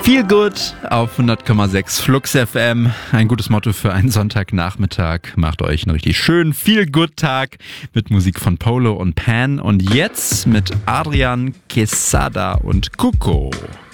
Feel Good auf 100,6 Flux FM. Ein gutes Motto für einen Sonntagnachmittag. Macht euch einen richtig schönen Feel Good Tag mit Musik von Polo und Pan. Und jetzt mit Adrian Quesada und Cuco.